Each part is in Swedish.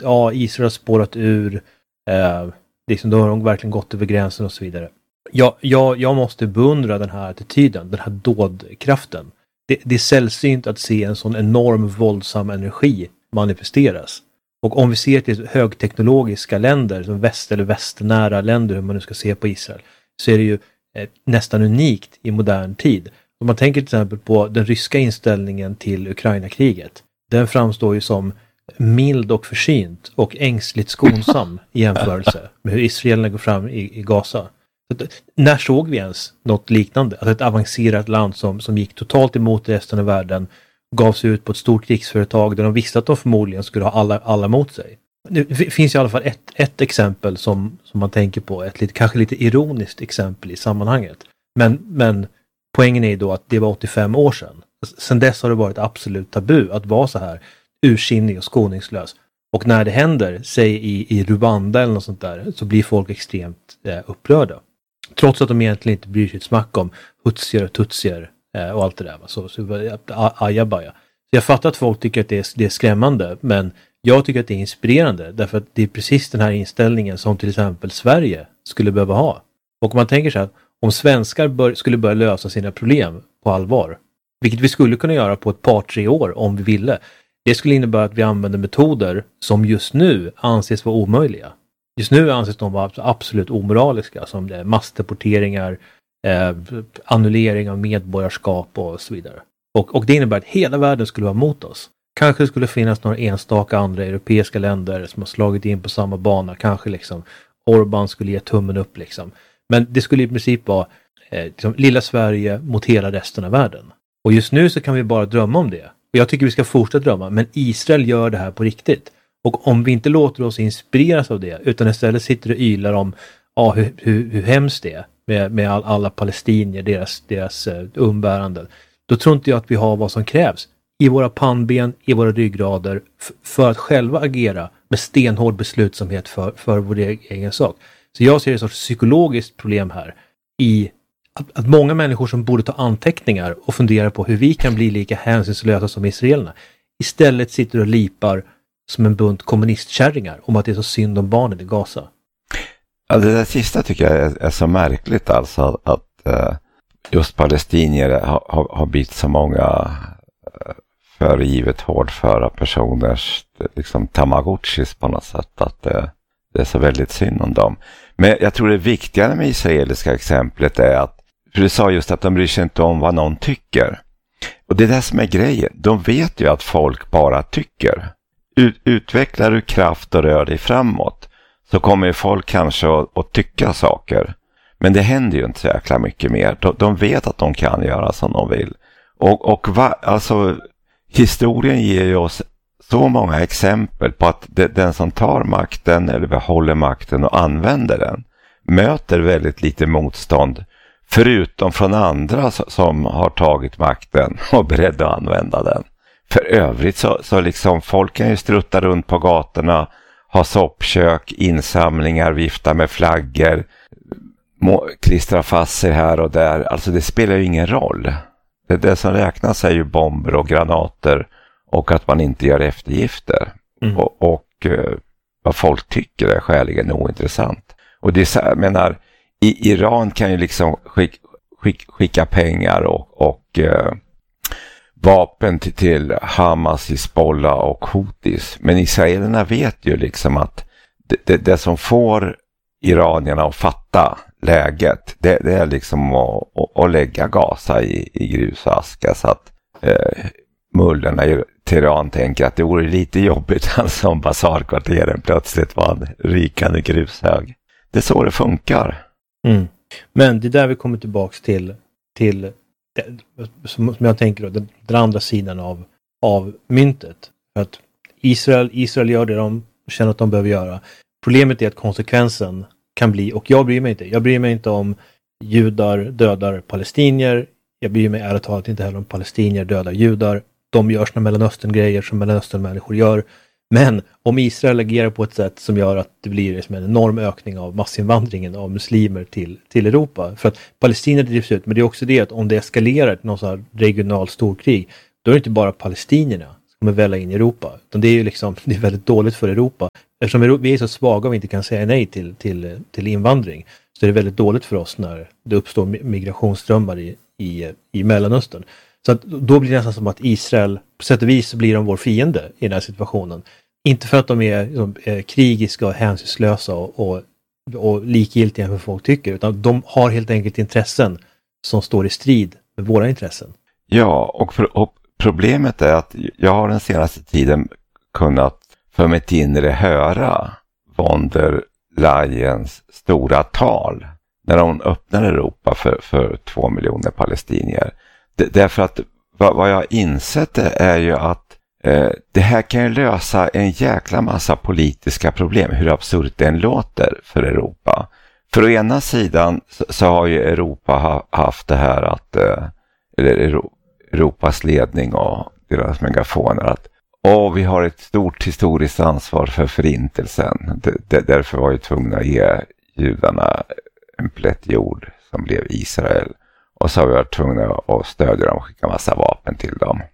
Israel har spårat ur, liksom, då har de verkligen gått över gränsen och så vidare. Jag måste beundra den här attityden, den här dådkraften. Det är sällsynt att se en sån enorm våldsam energi manifesteras. Och om vi ser till högteknologiska länder, som eller västernära länder, hur man nu ska se på Israel, så är det ju nästan unikt i modern tid. Om man tänker till exempel på den ryska inställningen till Ukraina-kriget. Den framstår ju som mild och försynt och ängsligt skonsam i jämförelse med hur israelerna går fram i Gaza. Så när såg vi ens något liknande? Att ett avancerat land som gick totalt emot resten av världen gav sig ut på ett stort krigsföretag där de visste att de förmodligen skulle ha alla mot sig. Det finns i alla fall ett exempel som man tänker på, kanske lite ironiskt exempel i sammanhanget. Men poängen är ju då att det var 85 år sedan. Sen dess har det varit absolut tabu att vara så här ursinnig och skoningslös. Och när det händer, säg i Rwanda eller något sånt där, så blir folk extremt upprörda. Trots att de egentligen inte bryr sig ett smack om hutsier och tutsier och allt det där. Så ajabaja. Så jag fattar att folk tycker att det är skrämmande, men jag tycker att det är inspirerande, därför att det är precis den här inställningen som till exempel Sverige skulle behöva ha. Och om man tänker så här, om svenskar skulle börja lösa sina problem på allvar, vilket vi skulle kunna göra på ett par, 3 år om vi ville, det skulle innebära att vi använder metoder som just nu anses vara omöjliga. Just nu anses de vara absolut omoraliska, som det är massdeporteringar, annullering av medborgarskap och så vidare. Och det innebär att hela världen skulle vara mot oss. Kanske skulle finnas några enstaka andra europeiska länder som har slagit in på samma bana. Kanske liksom Orbán skulle ge tummen upp liksom. Men det skulle i princip vara liksom, lilla Sverige mot hela resten av världen. Och just nu så kan vi bara drömma om det. Och jag tycker vi ska fortsätta drömma. Men Israel gör det här på riktigt. Och om vi inte låter oss inspireras av det, utan istället sitter och ylar om hur hemskt det är med alla palestinier, deras umbäranden, då tror inte jag att vi har vad som krävs i våra pannben, i våra ryggrader för att själva agera med stenhård beslutsamhet för vår egen sak. Så jag ser ett sorts psykologiskt problem här i att många människor som borde ta anteckningar och fundera på hur vi kan bli lika hänsynslösa som israelerna istället sitter och lipar som en bunt kommunistkärringar om att det är så synd om barnen i Gaza. Ja, det där sista tycker jag är så märkligt, alltså att just palestinier har blivit så många föregivet hårdföra personers liksom tamagotchis på något sätt, att det är så väldigt synd om dem. Men jag tror det viktigare med israeliska exemplet är att, för du sa just att de bryr sig inte om vad någon tycker. Och det är det som är grejen. De vet ju att folk bara tycker. Utvecklar du kraft och rör dig framåt, så kommer ju folk kanske att tycka saker. Men det händer ju inte så jäkla mycket mer. De vet att de kan göra som de vill. Alltså, historien ger ju oss så många exempel på att den som tar makten eller behåller makten och använder den möter väldigt lite motstånd, förutom från andra som har tagit makten och är beredda att använda den. För övrigt så liksom folk kan ju strutta runt på gatorna, ha soppkök, insamlingar, vifta med flaggor, klistra fast sig här och där. Alltså det spelar ju ingen roll. Det som räknas är ju bomber och granater och att man inte gör eftergifter. Och vad folk tycker är skäligen ointressant. Och det är så, jag menar, i Iran kan ju liksom skicka pengar och vapen till Hamas, Hizbollah och Houthis. Men israelerna vet ju liksom att det som får iranierna att fatta läget, det är liksom att lägga Gaza i grus och aska, så att mullorna i Teheran tänker att det vore lite jobbigt alltså om basarkvarteren plötsligt var en rikande grushög. Det är så det funkar. Men det är där vi kommer tillbaks till som jag tänker då, den andra sidan av myntet. För att Israel gör det de känner att de behöver göra. Problemet är att konsekvensen kan bli, och jag bryr mig inte om judar dödar palestinier, jag bryr mig ärligt talat inte heller om palestinier dödar judar. De gör såna Mellanöstern-grejer som Mellanöstern-människor gör. Men om Israel agerar på ett sätt som gör att det blir liksom en enorm ökning av massinvandringen av muslimer till Europa. För att palestinier drivs ut, men det är också det att om det eskalerar till någon sån här regional storkrig, då är det inte bara palestinierna som kommer välla in i Europa. Utan det är ju liksom, det är väldigt dåligt för Europa. Eftersom vi är så svaga och vi inte kan säga nej till invandring, så är det väldigt dåligt för oss när det uppstår migrationsströmmar i Mellanöstern. Så att då blir det nästan som att Israel, på sätt och vis blir de vår fiende i den här situationen. Inte för att de är krigiska och hänsynslösa och likgiltiga för vad folk tycker, utan de har helt enkelt intressen som står i strid med våra intressen. Ja, och problemet är att jag har den senaste tiden kunnat för mitt inre höra von der Leyens stora tal när hon öppnar Europa för 2 miljoner palestinier. Därför att vad jag har insett är ju att det här kan ju lösa en jäkla massa politiska problem, hur absurt det än låter för Europa. För å ena sidan så har ju Europa haft det här att, eller Europas ledning och deras megafoner, att vi har ett stort historiskt ansvar för förintelsen. Därför var vi tvungna att ge judarna en plätt jord som blev Israel. Och så har vi varit tvungna att stödja dem och skicka massa vapen till dem.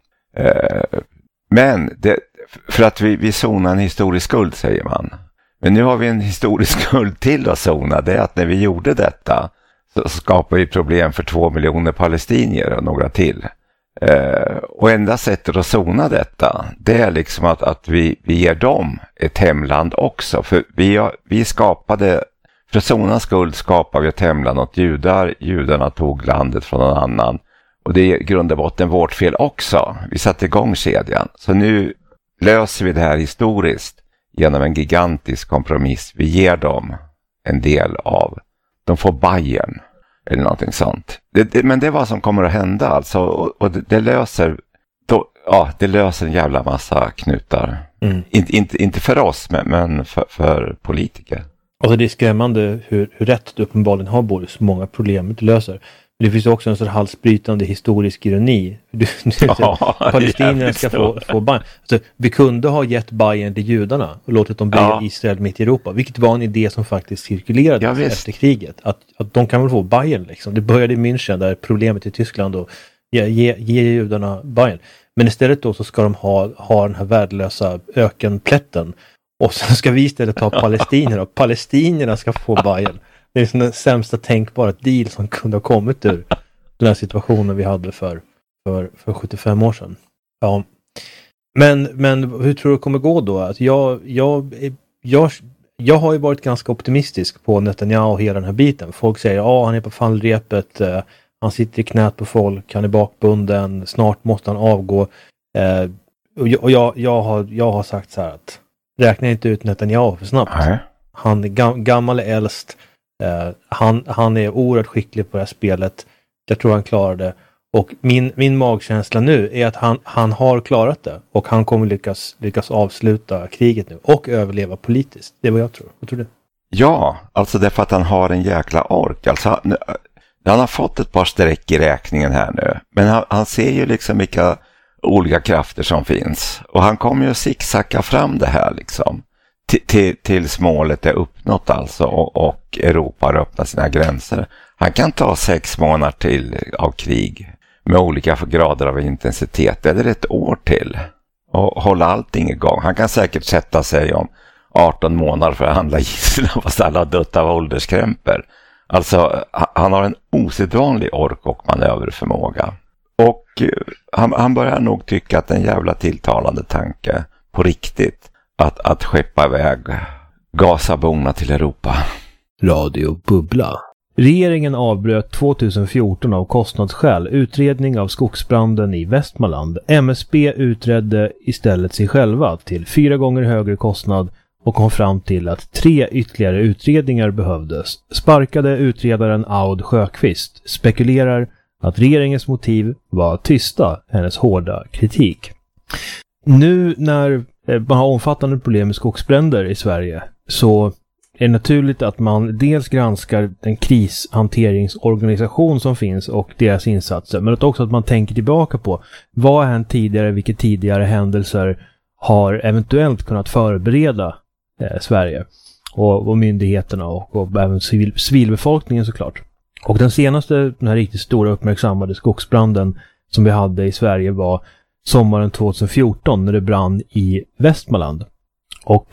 Men för att vi zonar en historisk skuld, säger man. Men nu har vi en historisk skuld till att zona. Det är att när vi gjorde detta så skapade vi problem för 2 miljoner palestinier och några till. Och enda sättet att zona detta, det är liksom att vi ger dem ett hemland också. För vi skapade, för zonans skuld skapade vi ett hemland åt judar. Judarna tog landet från någon annan. Och det är i grund och botten vårt fel också. Vi satte igång kedjan. Så nu löser vi det här historiskt genom en gigantisk kompromiss. Vi ger dem en del av, de får Bayern eller någonting sånt. Men det är vad som kommer att hända alltså. Och det löser det löser en jävla massa knutar. Mm. Inte för oss, men för politiker. Alltså det är skrämmande hur rätt du uppenbarligen har både så många problem det löser. Det finns också en sån halsbrytande historisk ironi. Palestinierna ska få Bayern. Alltså, vi kunde ha gett Bayern till judarna och låtit dem bli Israel mitt i Europa. Vilket var en idé som faktiskt cirkulerade efter kriget. Att de kan väl få Bayern liksom. Det började i München där problemet i Tyskland och ge judarna Bayern. Men istället då så ska de ha den här värdelösa ökenplätten. Och sen ska vi istället ta palestinier och palestinierna ska få Bayern. Det är den sämsta tänkbara deal som kunde ha kommit ur den här situationen vi hade för 75 år sedan. Ja. Men hur tror du det kommer gå då? Att jag har ju varit ganska optimistisk på Netanyahu och hela den här biten. Folk säger han är på fallrepet, han sitter i knät på folk, han är bakbunden, snart måste han avgå. Och jag har sagt så här att räkna inte ut Netanyahu för snabbt. Nej. Han är gammal och äldst. Han är oerhört skicklig på det här spelet. Jag tror han klarar det. Och min magkänsla nu är att han har klarat det. Och han kommer lyckas avsluta kriget nu. Och överleva politiskt. Det är vad jag tror. Vad tror du? Ja, alltså därför att han har en jäkla ork. Alltså, han har fått ett par streck i räkningen här nu. Men han ser ju liksom vilka olika krafter som finns. Och han kommer ju att zigzacka fram det här liksom. Tills målet är uppnått alltså och Europa har öppnat sina gränser. Han kan ta 6 månader till av krig med olika grader av intensitet eller 1 år till och hålla allting igång. Han kan säkert sätta sig om 18 månader för att handla gisslan fast alla har dött av ålderskrämper. Alltså han har en osedvanlig ork och manöverförmåga. Och han börjar nog tycka att en jävla tilltalande tanke på riktigt att skeppa iväg gasaborna till Europa. Radio Bubbla. Regeringen avbröt 2014 av kostnadsskäl utredning av skogsbranden i Västmanland. MSB utredde istället sig själva till 4 gånger högre kostnad och kom fram till att 3 ytterligare utredningar behövdes. Sparkade utredaren Aud Sjöqvist spekulerar att regeringens motiv var att tysta hennes hårda kritik. Nu när man har omfattande problem med skogsbränder i Sverige så är det naturligt att man dels granskar den krishanteringsorganisation som finns och deras insatser, men också att man tänker tillbaka på vad har hänt tidigare, vilka tidigare händelser har eventuellt kunnat förbereda Sverige och myndigheterna och även civilbefolkningen såklart. Och den senaste, den här riktigt stora uppmärksammade skogsbranden som vi hade i Sverige var sommaren 2014 när det brann i Västmanland. Och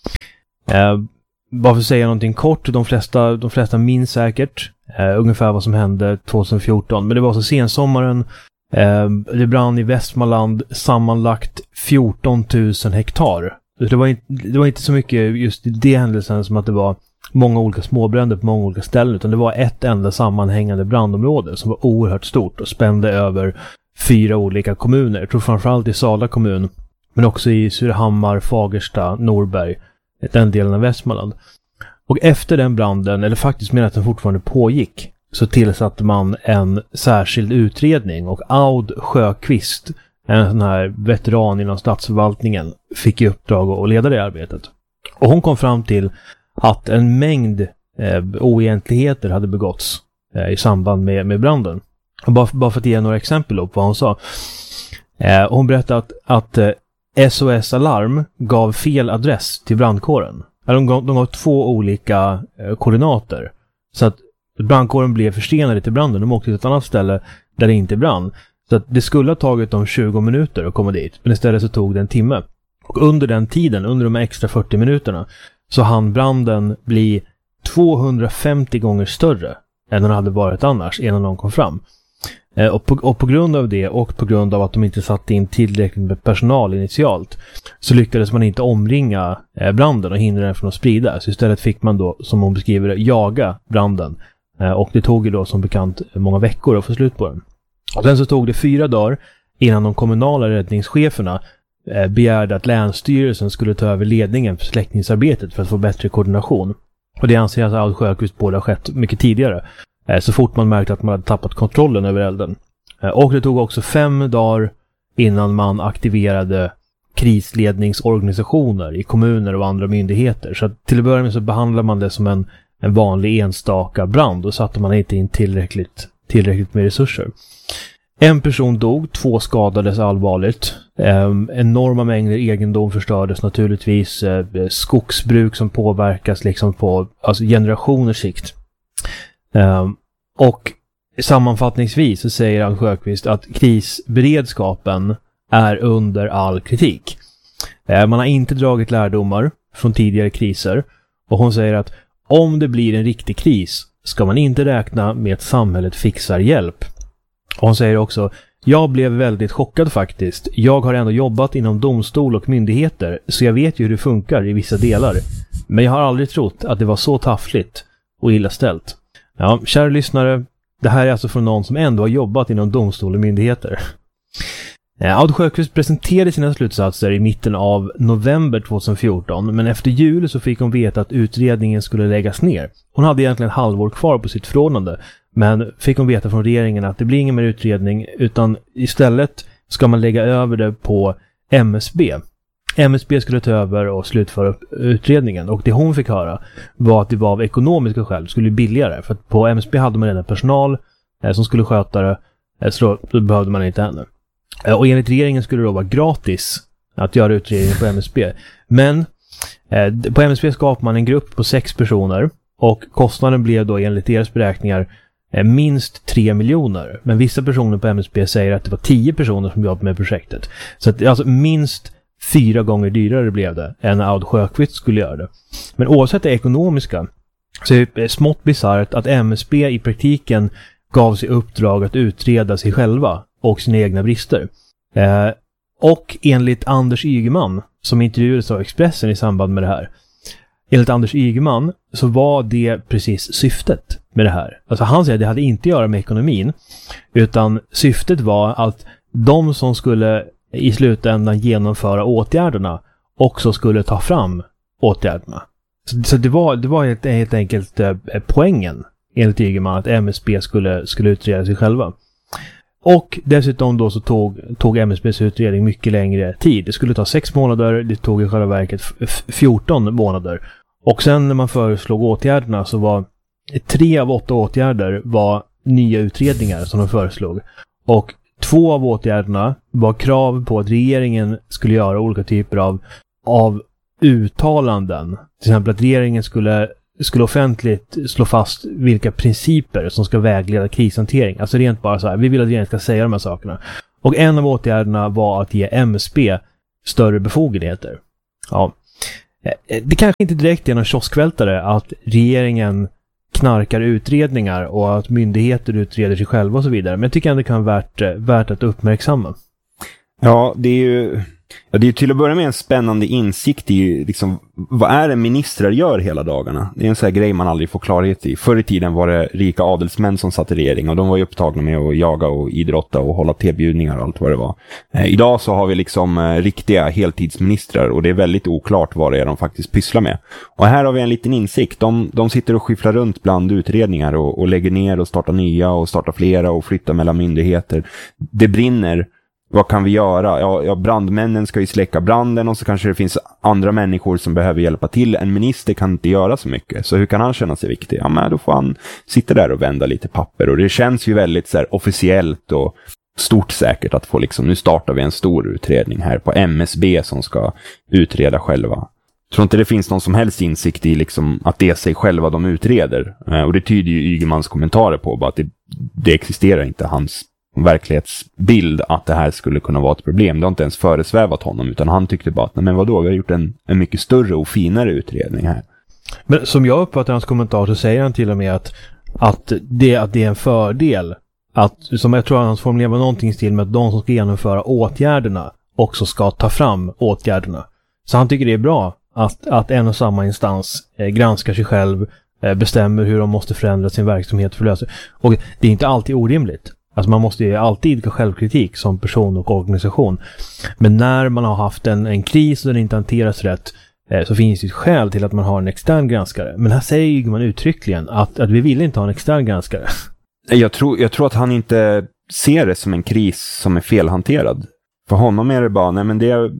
bara för att säga någonting kort, de flesta minns säkert ungefär vad som hände 2014. Men det var så sensommaren, det brann i Västmanland sammanlagt 14 000 hektar. Det var inte så mycket just i det händelsen som att det var många olika småbränder på många olika ställen, utan det var ett enda sammanhängande brandområde som var oerhört stort och spände över 4 olika kommuner. Jag tror framförallt i Sala kommun, men också i Surahammar, Fagersta, Norberg, den delen av Västmanland. Och efter den branden, eller faktiskt medan den fortfarande pågick, så tillsatte man en särskild utredning och Aud Sjöqvist, en sån här veteran inom statsförvaltningen, fick i uppdrag att leda det arbetet. Och hon kom fram till att en mängd oegentligheter hade begåtts i samband med branden. Och bara för att ge några exempel på vad hon sa. Hon berättade att SOS Alarm gav fel adress till brandkåren. De gav 2 olika koordinater. Så att brandkåren blev försenade till branden. De åkte till ett annat ställe där det inte brann. Så att det skulle ha tagit dem 20 minuter att komma dit. Men istället så tog det en timme. Och under den tiden, under de extra 40 minuterna, så hann branden bli 250 gånger större än den hade varit annars innan de kom fram. Och på grund av det och på grund av att de inte satte in tillräckligt med personal initialt, så lyckades man inte omringa branden och hindra den från att spridas. Så istället fick man då, som hon beskriver det, jaga branden. Och det tog ju då som bekant många veckor att få slut på den. Och sen så tog det 4 dagar innan de kommunala räddningscheferna begärde att länsstyrelsen skulle ta över ledningen för släckningsarbetet för att få bättre koordination. Och det anser jag att Aud Sjöqvist borde ha skett mycket tidigare, så fort man märkte att man hade tappat kontrollen över elden. Och det tog också 5 dagar innan man aktiverade krisledningsorganisationer i kommuner och andra myndigheter. Så att till att börja med så behandlade man det som en vanlig enstaka brand och satte man inte in tillräckligt med resurser. En person dog, 2 skadades allvarligt. Enorma mängder egendom förstördes naturligtvis. Skogsbruk som påverkas liksom på generationers sikt. Och sammanfattningsvis så säger Aud Sjöqvist att krisberedskapen är under all kritik. Man har inte dragit lärdomar från tidigare kriser. Och hon säger att om det blir en riktig kris ska man inte räkna med att samhället fixar hjälp. Och hon säger också: jag blev väldigt chockad faktiskt. Jag har ändå jobbat inom domstol och myndigheter, så jag vet ju hur det funkar i vissa delar. Men jag har aldrig trott att det var så taffligt och illa ställt. Ja, kära lyssnare, det här är alltså från någon som ändå har jobbat inom domstol och myndigheter. Aud Sjöqvist presenterade sina slutsatser i mitten av november 2014, men efter jul så fick hon veta att utredningen skulle läggas ner. Hon hade egentligen ett halvår kvar på sitt förordnande, men fick hon veta från regeringen att det blir ingen mer utredning, utan istället ska man lägga över det på MSB. MSB skulle ta över och slutföra utredningen, och det hon fick höra var att det var av ekonomiska skäl, det skulle bli billigare, för att på MSB hade man redan personal som skulle sköta det, så då behövde man inte henne. Och enligt regeringen skulle det då vara gratis att göra utredningen på MSB. Men på MSB skapade man en grupp på 6 personer, och kostnaden blev då enligt deras beräkningar minst 3 miljoner. Men vissa personer på MSB säger att det var 10 personer som jobbade med projektet. Så att, alltså minst 4 gånger dyrare blev det än Aud Sjöqvist skulle göra det. Men oavsett det ekonomiska så är det smått bisarrt att MSB i praktiken gav sig uppdrag att utreda sig själva och sina egna brister. Och enligt Anders Ygeman, som intervjuades av Expressen i samband med det här, enligt Anders Ygeman så var det precis syftet med det här. Alltså han säger att det hade inte att göra med ekonomin, utan syftet var att de som skulle i slutändan genomföra åtgärderna också skulle ta fram åtgärderna. Så det var helt enkelt poängen enligt Ygeman, att MSB skulle utreda sig själva. Och dessutom då så tog MSBs utredning mycket längre tid. Det skulle ta 6 månader, det tog i själva verket 14 månader. Och sen när man föreslog åtgärderna så var 3 av 8 åtgärder var nya utredningar som de föreslog. Och 2 av åtgärderna var krav på att regeringen skulle göra olika typer av uttalanden. Till exempel att regeringen skulle offentligt slå fast vilka principer som ska vägleda krishantering. Alltså rent bara så här, vi vill att regeringen ska säga de här sakerna. Och en av åtgärderna var att ge MSB större befogenheter. Ja. Det kanske inte direkt är någon kioskvältare att regeringen knarkar utredningar och att myndigheter utreder sig själva och så vidare. Men jag tycker ändå det kan vara värt att uppmärksamma. Ja, det är ju till att börja med en spännande insikt i liksom, vad är det ministrar gör hela dagarna? Det är en sån här grej man aldrig får klarhet i. Förr i tiden var det rika adelsmän som satt i regering och de var ju upptagna med att jaga och idrotta och hålla tebjudningar och allt vad det var. Idag så har vi liksom riktiga heltidsministrar och det är väldigt oklart vad det är de faktiskt pysslar med. Och här har vi en liten insikt. De sitter och skyfflar runt bland utredningar och lägger ner och startar nya och startar flera och flyttar mellan myndigheter. Det brinner. Vad kan vi göra? Ja, brandmännen ska ju släcka branden och så kanske det finns andra människor som behöver hjälpa till. En minister kan inte göra så mycket. Så hur kan han känna sig viktig? Ja, men då får han sitta där och vända lite papper. Och det känns ju väldigt så här officiellt och stort säkert att få liksom, nu startar vi en stor utredning här på MSB som ska utreda själva. Jag tror inte det finns någon som helst insikt i liksom att det är sig själva de utreder. Och det tyder ju Ygemans kommentarer på. Bara att det existerar inte hans verklighetsbild att det här skulle kunna vara ett problem. Det har inte ens föresvävat honom utan han tyckte bara att men vadå, vi har gjort en mycket större och finare utredning här. Men som jag uppfattar hans kommentar så säger han till och med att det är en fördel att, som jag tror hans formulering var någonting i stil med att de som ska genomföra åtgärderna också ska ta fram åtgärderna. Så han tycker det är bra att en och samma instans granskar sig själv, bestämmer hur de måste förändra sin verksamhet för att lösa. Och det är inte alltid orimligt. Alltså man måste ju alltid idka självkritik som person och organisation. Men när man har haft en kris och den inte hanteras rätt så finns det ett skäl till att man har en extern granskare. Men här säger man uttryckligen att vi vill inte ha en extern granskare. Jag tror att han inte ser det som en kris som är felhanterad. För honom är det bara, nej men det är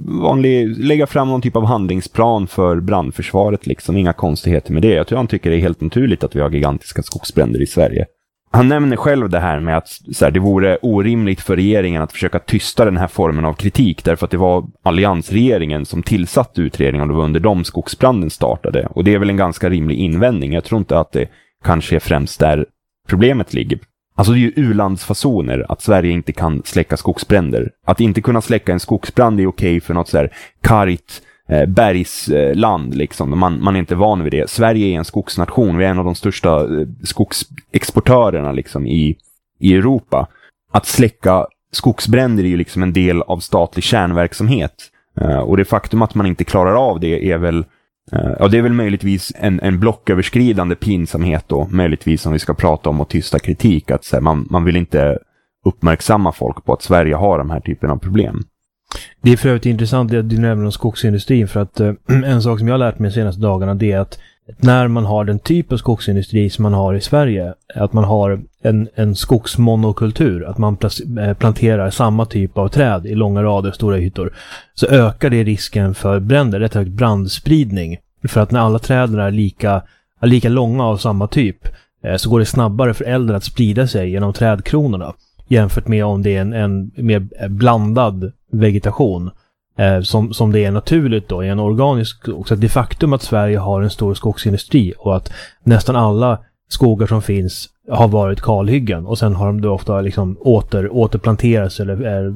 lägga fram någon typ av handlingsplan för brandförsvaret liksom. Inga konstigheter med det. Jag tror han tycker det är helt naturligt att vi har gigantiska skogsbränder i Sverige. Han nämner själv det här med att så här, det vore orimligt för regeringen att försöka tysta den här formen av kritik därför att det var alliansregeringen som tillsatte utredningen och det var under dem skogsbranden startade. Och det är väl en ganska rimlig invändning. Jag tror inte att det kanske är främst där problemet ligger. Alltså det är ju u-landsfasoner att Sverige inte kan släcka skogsbränder. Att inte kunna släcka en skogsbrand är okej för något så här kargt bergsland liksom. Man är inte van vid det. Sverige är en skogsnation. Vi är en av de största skogsexportörerna liksom i Europa. Att släcka skogsbränder är ju liksom en del av statlig kärnverksamhet. Och det faktum att man inte klarar av det är väl det är väl möjligtvis en blocköverskridande pinsamhet då. Möjligtvis om vi ska prata om och tysta kritik. Att så här, man vill inte uppmärksamma folk på att Sverige har de här typen av problem. Det är för övrigt intressant att du nämner om skogsindustrin för att en sak som jag har lärt mig de senaste dagarna det är att när man har den typ av skogsindustri som man har i Sverige, att man har en skogsmonokultur, att man planterar samma typ av träd i långa rader, stora ytor, så ökar det risken för bränder, rätt högt brandspridning. För att när alla träden är lika långa av samma typ så går det snabbare för elden att sprida sig genom trädkronorna jämfört med om det är en mer blandad vegetation som det är naturligt då i en organisk skog. Så att det faktum att Sverige har en stor skogsindustri och att nästan alla skogar som finns har varit kalhyggen och sen har de då ofta liksom återplanterats eller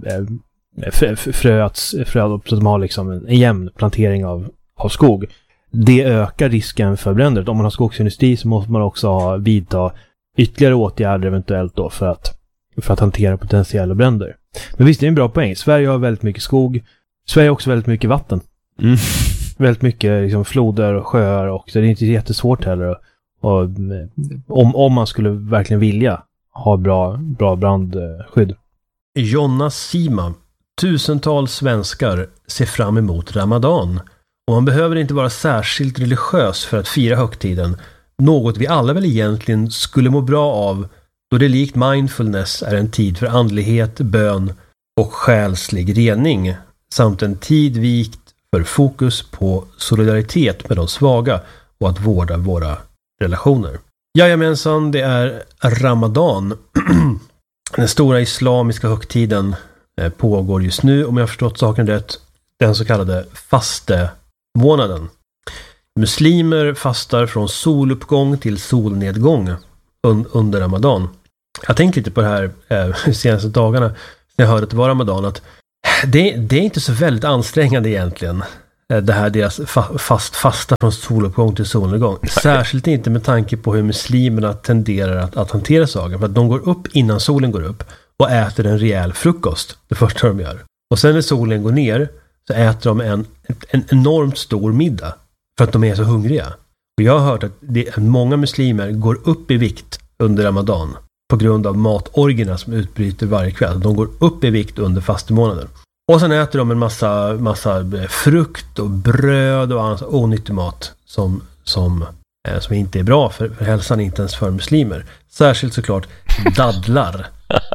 fröats så att de har liksom en jämn plantering av skog. Det ökar risken för bränder. Om man har skogsindustri så måste man också vidta ytterligare åtgärder eventuellt då för att hantera potentiella bränder. Men visst, det är en bra poäng. Sverige har väldigt mycket skog. Sverige har också väldigt mycket vatten. Väldigt mycket liksom, floder och sjöar och det är inte jättesvårt heller. Och, om man skulle verkligen vilja ha bra brandskydd. Jonna Sima. Tusentals svenskar ser fram emot Ramadan. Och man behöver inte vara särskilt religiös för att fira högtiden. Något vi alla väl egentligen skulle må bra av då det likt mindfulness är en tid för andlighet, bön och själslig rening samt en tid vikt för fokus på solidaritet med de svaga och att vårda våra relationer. Jajamensan, det är Ramadan. Den stora islamiska högtiden pågår just nu, om jag har förstått saken rätt, den så kallade fastemånaden. Muslimer fastar från soluppgång till solnedgång under Ramadan. Jag tänker lite på det här de senaste dagarna. när jag hörde att det var Ramadan, att det är inte så väldigt ansträngande egentligen. Det här deras fasta från soluppgång till solnedgång. Särskilt inte med tanke på hur muslimerna tenderar att hantera saker. För att de går upp innan solen går upp och äter en rejäl frukost, det första de gör. Och sen när solen går ner så äter de en enormt stor middag för att de är så hungriga. Och jag har hört att många muslimer går upp i vikt under Ramadan på grund av matorgierna som utbryter varje kväll. De går upp i vikt under fastemånaden. Och sen äter de en massa frukt och bröd och annat onyttig mat som inte är bra för hälsan, inte ens för muslimer. Särskilt såklart dadlar.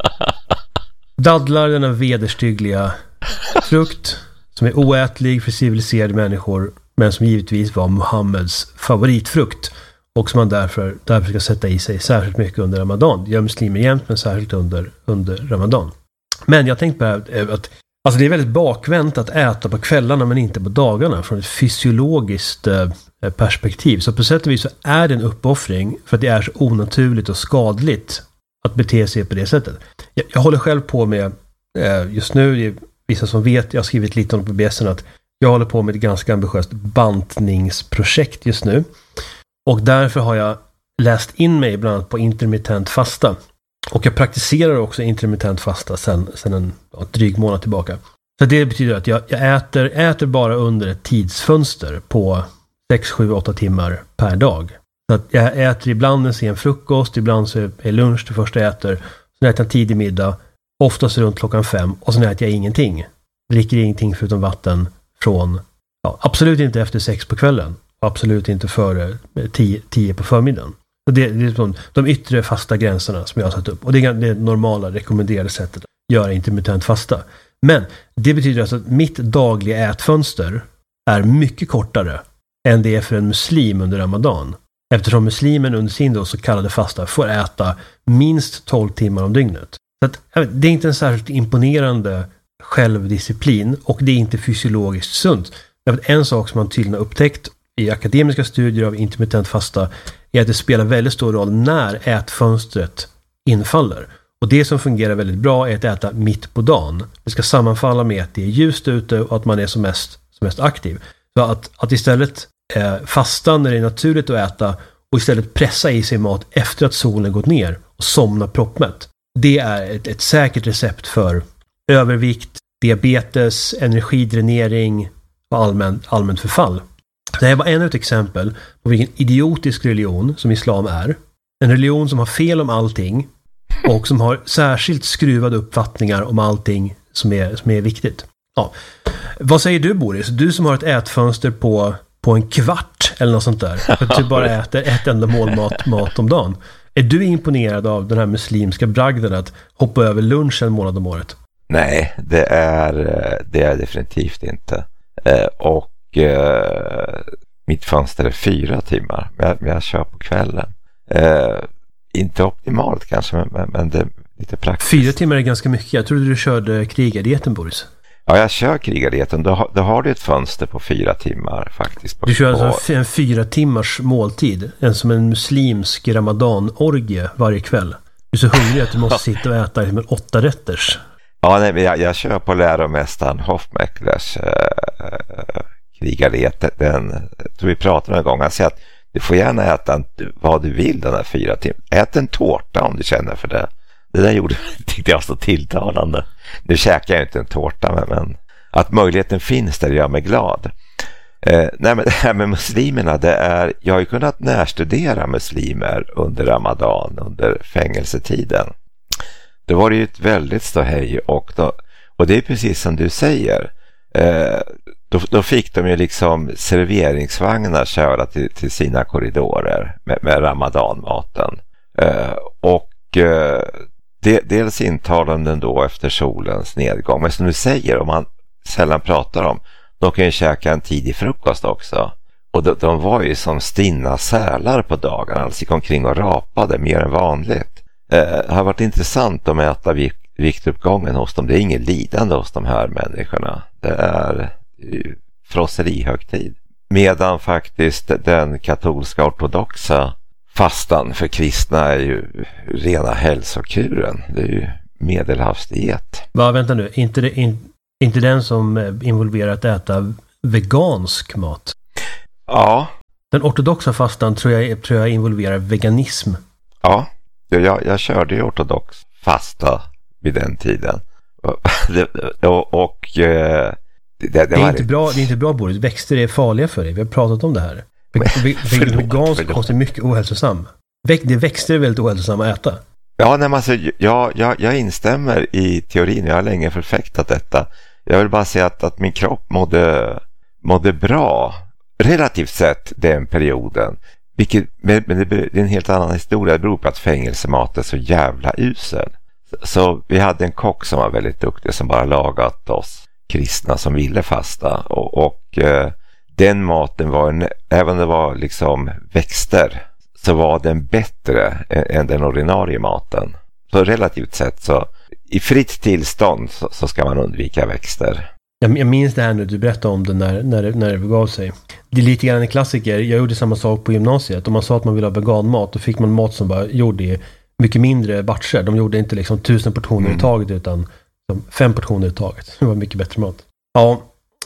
Dadlar, denna vederstyggliga frukt som är oätlig för civiliserade människor, men som givetvis var Muhammeds favoritfrukt och som man därför ska sätta i sig särskilt mycket under Ramadan. Det gör muslimer jämt, men särskilt under Ramadan. Men jag tänkte på att alltså det är väldigt bakvänt att äta på kvällarna men inte på dagarna från ett fysiologiskt perspektiv. Så på sätt och vis så är det en uppoffring för att det är så onaturligt och skadligt att bete sig på det sättet. Jag håller själv på med, just nu, det är vissa som vet, jag har skrivit lite om på BSN, att jag håller på med ett ganska ambitiöst bantningsprojekt just nu. Och därför har jag läst in mig bland annat på intermittent fasta. Och jag praktiserar också intermittent fasta sen en dryg månad tillbaka. Så det betyder att jag äter bara under ett tidsfönster på 6, 7, 8 timmar per dag. Så att jag äter ibland en sen frukost, ibland så är lunch det första jag äter. Sen äter jag en tidig middag, oftast runt klockan 5, och sen äter jag ingenting. Dricker ingenting förutom vatten från, absolut inte efter 6 på kvällen. Absolut inte före 10 på förmiddagen. Så det är de yttre fasta gränserna som jag har satt upp. Och det är det normala rekommenderade sättet att göra intermittent fasta. Men det betyder alltså att mitt dagliga ätfönster är mycket kortare än det är för en muslim under Ramadan. Eftersom muslimen under sin då så kallade fasta får äta minst 12 timmar om dygnet. Så att, det är inte en särskilt imponerande självdisciplin och det är inte fysiologiskt sunt. En sak som man tydligen har upptäckt i akademiska studier av intermittent fasta är att det spelar väldigt stor roll när ätfönstret infaller. Och det som fungerar väldigt bra är att äta mitt på dagen. Det ska sammanfalla med att det är ljust ute och att man är som mest aktiv. Så att istället fasta när det är naturligt att äta och istället pressa i sig mat efter att solen gått ner och somna proppmätt. Det är ett säkert recept för övervikt, diabetes, energidränering och allmänt förfall. Det här var ännu ett exempel på vilken idiotisk religion som islam är. En religion som har fel om allting och som har särskilt skruvade uppfattningar om allting som är viktigt. Ja. Vad säger du, Boris? Du som har ett ätfönster på en kvart eller något sånt där. För att du bara äter ett enda mål mat om dagen. Är du imponerad av den här muslimska bragden att hoppa över lunch en månad om året? Nej, det är definitivt inte. Mitt fönster är 4 timmar. Men jag kör på kvällen. Inte optimalt kanske, men det är lite praktiskt. 4 timmar är ganska mycket. Jag trodde du körde krigardieten, Boris. Ja, jag kör krigardieten. Då har du ett fönster på 4 timmar faktiskt. Du kör alltså en 4 timmars måltid. Som en muslimsk ramadanorgie varje kväll. Du är så hungrig att du måste sitta och äta en 8 rätters. Ja, nej, men jag kör på läromästaren Hofmecklers krigardiet. Vi pratade någon gång. Han säger att du får gärna äta vad du vill den här 4 timmar. Ät en tårta om du känner för det. Det där tyckte jag var så tilltalande. Nu käkar jag inte en tårta, men att möjligheten finns där gör mig glad. Nej, men det här med muslimerna, jag har ju kunnat närstudera muslimer under Ramadan, under fängelsetiden. Då var det ju ett väldigt ståhej och det är precis som du säger. Då fick de ju liksom serveringsvagnar köra till sina korridorer med ramadanmaten. Dels intar de den då efter solens nedgång. Men som du säger, om man sällan pratar om, de kan ju käka en tidig frukost också. Och de var ju som stinna sälar på dagarna. Alltså gick omkring och rapade mer än vanligt. Det har varit intressant att mäta viktuppgången hos dem. Det är ingen lidande hos de här människorna. Det är frosserihögtid. Medan faktiskt den katolska ortodoxa fastan för kristna är ju rena hälsokuren. Det är ju medelhavsdiet. Vänta nu, inte den som involverar att äta vegansk mat? Ja. Den ortodoxa fastan tror jag involverar veganism. Ja, jag körde ju ortodox fasta vid den tiden. Det är inte bra, Boris. Växter är farliga för dig. Vi har pratat om det här. Vegansk kost är mycket ohälsosam. Det växter är väldigt ohälsosamma att äta. Ja, nej, alltså, jag instämmer i teorin. Jag har länge förfäktat detta. Jag vill bara säga att min kropp mådde bra relativt sett den perioden. Men det är en helt annan historia. Det beror på att fängelsemat är så jävla usel. Så vi hade en kock som var väldigt duktig som bara lagat oss kristna som ville fasta. Och den maten var, även om det var liksom växter, så var den bättre än den ordinarie maten. Så relativt sett så i fritt tillstånd så ska man undvika växter. Jag minns det här nu, du berättade om det när det begav sig. Det är lite grann en klassiker. Jag gjorde samma sak på gymnasiet. Om man sa att man ville ha veganmat, då fick man mat som bara gjorde i mycket mindre batcher. De gjorde inte liksom 1000 portioner i taget, utan 5 portioner i taget. Det var mycket bättre mat. Ja.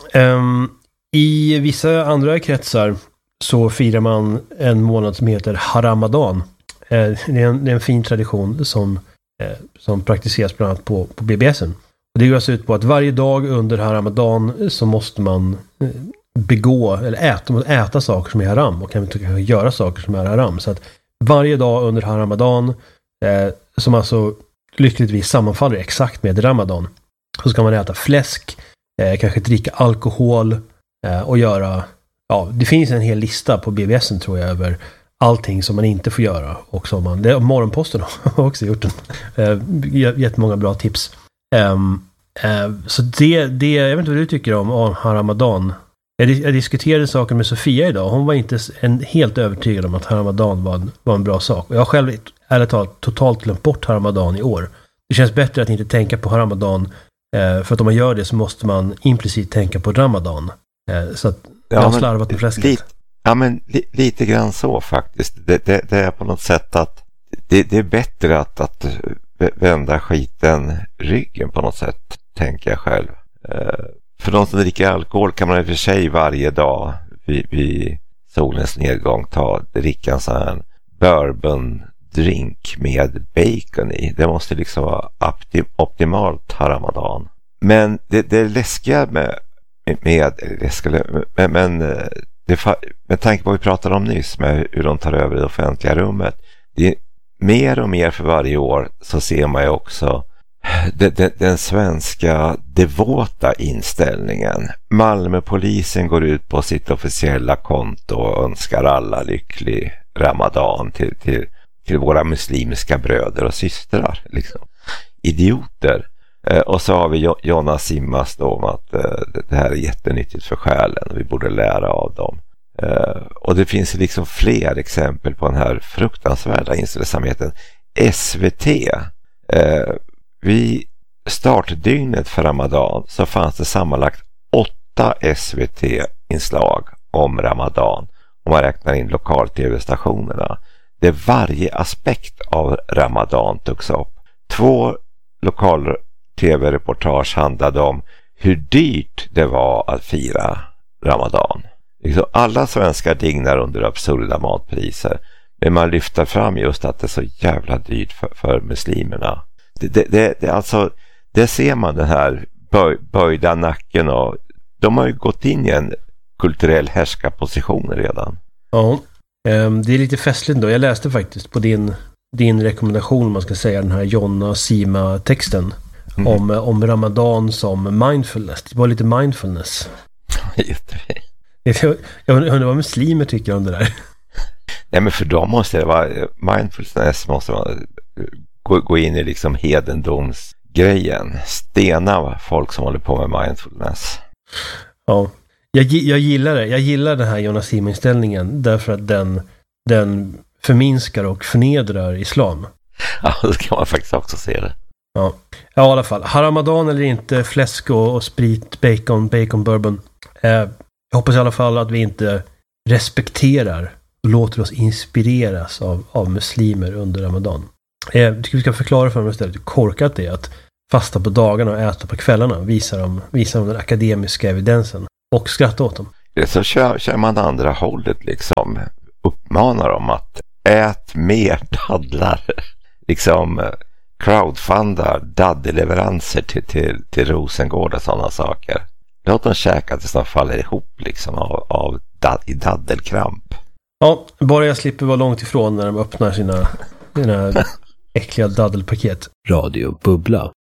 I vissa andra kretsar så firar man en månad som heter Haramadan. Det är en fin tradition som praktiseras bland annat på BBSen. Och det går alltså ut på att varje dag under Haramadan så måste man begå eller äta saker som är haram, och kan göra saker som är haram. Så att varje dag under Haramadan, som alltså lyckligtvis sammanfaller exakt med Ramadan, så ska man äta fläsk, kanske dricka alkohol och göra, det finns en hel lista på BBSen tror jag över allting som man inte får göra, och som Morgonposten har också gjort jättemånga bra tips. Så det jag vet inte vad du tycker om Haramadan. Jag diskuterade saker med Sofia idag. Hon var inte helt övertygad om att Haramadan var en bra sak. Och jag har själv ärligt talat totalt glömt bort Haramadan i år. Det känns bättre att inte tänka på Haramadan, för att om man gör det så måste man implicit tänka på Ramadan. Så att jag har slarvat med fläsket. Lite grann så faktiskt. Det är på något sätt att det är bättre att vända skiten ryggen på något sätt, tänker jag själv. För de som dricker alkohol kan man i och för sig varje dag vid solens nedgång dricka en sån här bourbon-drink med bacon i. Det måste liksom vara optimalt Ramadan. Men det läskiga med tanke på vad vi pratade om nyss med hur de tar över det offentliga rummet, det är mer och mer för varje år, så ser man ju också den svenska devota inställningen. Malmöpolisen går ut på sitt officiella konto och önskar alla lycklig Ramadan till våra muslimska bröder och systrar. Liksom. Idioter. Och så har vi Jonna Simmas då om att det här är jättenyttigt för själen och vi borde lära av dem. Och det finns liksom fler exempel på den här fruktansvärda inställsamheten. SVT, vid startdygnet för Ramadan så fanns det sammanlagt 8 SVT-inslag om Ramadan, om man räknar in lokal-tv-stationerna. Där varje aspekt av Ramadan togs upp. 2 lokal-tv-reportage handlade om hur dyrt det var att fira Ramadan. Liksom alla svenskar dignar under absurda matpriser, men man lyfter fram just att det är så jävla dyrt för muslimerna. Det ser man den här böjda nacken, och de har ju gått in i en kulturell härskarposition redan. Ja, det är lite festligt då. Jag läste faktiskt på din rekommendation, man ska säga, den här Jonna Sima-texten om Ramadan som mindfulness. Det var lite mindfulness. Jag undrar vad muslimer tycker om det där. Nej, men för dem måste det vara mindfulness, måste man gå in i liksom hedendomsgrejen. Stena folk som håller på med mindfulness. Ja, jag gillar det. Jag gillar den här Jonna Sima-inställningen därför att den förminskar och förnedrar islam. Ja, det kan man faktiskt också se det. Ja, i alla fall. Haramadan eller inte, fläsk och sprit, bacon, bourbon. Jag hoppas i alla fall att vi inte respekterar och låter oss inspireras av muslimer under Ramadan. Jag tycker vi ska förklara för dem istället hur korkat det är att fasta på dagarna och äta på kvällarna. Visar dem den akademiska evidensen och skratta åt dem. Så kör man andra hållet liksom. Uppmanar dem att ät mer dadlar. Liksom crowdfundar daddelleveranser till Rosengård och sådana saker. Låt dem käka tills de faller ihop liksom i daddelkramp. Ja, bara jag slipper vara långt ifrån när de öppnar sina äckliga daddelpaket. Radio Bubbla.